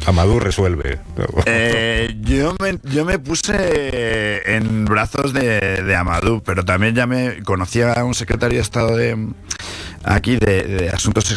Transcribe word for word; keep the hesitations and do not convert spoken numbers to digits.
Amadou resuelve. Eh, yo, me, yo me puse en brazos de, de Amadou, pero también ya me conocía a un secretario de Estado de aquí de, de Asuntos